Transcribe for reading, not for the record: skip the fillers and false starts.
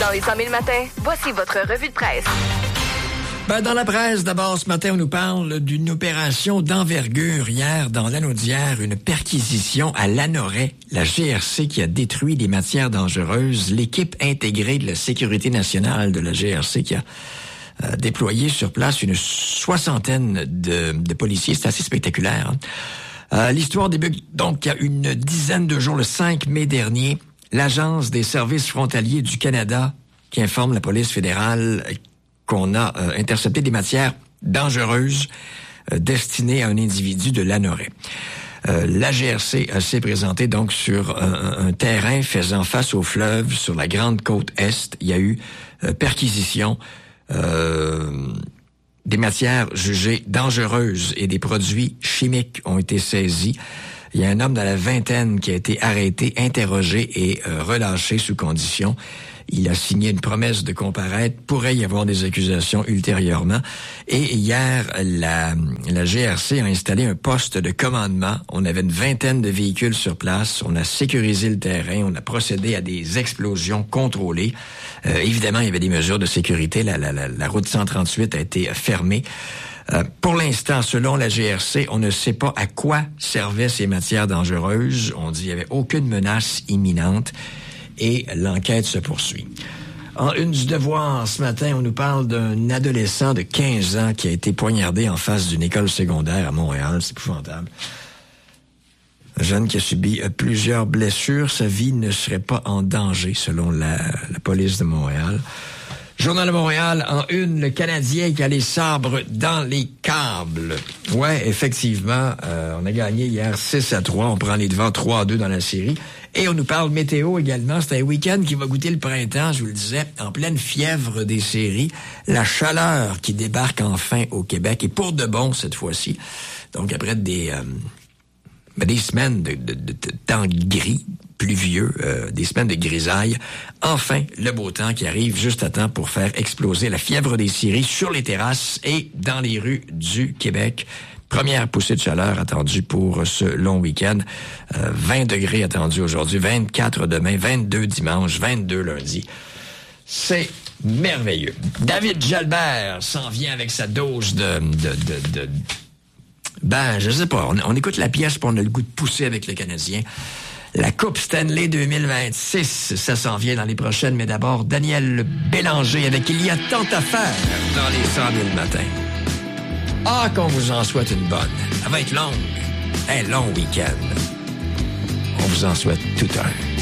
Dans les 100 000 matins, voici votre revue de presse. Dans la presse, d'abord, ce matin, on nous parle d'une opération d'envergure. Hier, dans l'Anaudière, une perquisition à Lanoret, la GRC qui a détruit des matières dangereuses. L'équipe intégrée de la Sécurité nationale de la GRC qui a déployé sur place une soixantaine de policiers. C'est assez spectaculaire. L'histoire débute donc il y a une dizaine de jours, le 5 mai dernier. L'Agence des services frontaliers du Canada qui informe la police fédérale qu'on a intercepté des matières dangereuses destinées à un individu de Lanoret. La GRC s'est présentée donc sur un terrain faisant face au fleuve sur la grande côte Est. Il y a eu perquisition des matières jugées dangereuses et des produits chimiques ont été saisis. Il y a un homme dans la vingtaine qui a été arrêté, interrogé et relâché sous condition. Il a signé une promesse de comparaître. Pourrait y avoir des accusations ultérieurement. Et hier, la GRC a installé un poste de commandement. On avait une vingtaine de véhicules sur place. On a sécurisé le terrain. On a procédé à des explosions contrôlées. Évidemment, il y avait des mesures de sécurité. La route 138 a été fermée. Pour l'instant, selon la GRC, on ne sait pas à quoi servaient ces matières dangereuses. On dit qu'il n'y avait aucune menace imminente. Et l'enquête se poursuit. En une du Devoir, ce matin, on nous parle d'un adolescent de 15 ans qui a été poignardé en face d'une école secondaire à Montréal. C'est épouvantable. Un jeune qui a subi plusieurs blessures. Sa vie ne serait pas en danger, selon la police de Montréal. Journal de Montréal, en une, le Canadien qui a les sabres dans les câbles. Ouais, effectivement, on a gagné hier 6-3. On prend les devants 3-2 dans la série. Et on nous parle météo également. C'est un week-end qui va goûter le printemps, je vous le disais, en pleine fièvre des séries. La chaleur qui débarque enfin au Québec, et pour de bon cette fois-ci. Donc après des semaines de temps gris, pluvieux, des semaines de grisaille, enfin le beau temps qui arrive juste à temps pour faire exploser la fièvre des séries sur les terrasses et dans les rues du Québec. Première poussée de chaleur attendue pour ce long week-end. 20 degrés attendus aujourd'hui, 24 demain, 22 dimanche, 22 lundi. C'est merveilleux. David Jalbert s'en vient avec sa dose je sais pas. On écoute la pièce pour on a le goût de pousser avec le Canadien. La Coupe Stanley 2026, ça s'en vient dans les prochaines. Mais d'abord, Daniel Bélanger avec Il y a tant à faire dans les 100 000 matins. Ah, qu'on vous en souhaite une bonne. Elle va être longue. Un long week-end. On vous en souhaite tout un.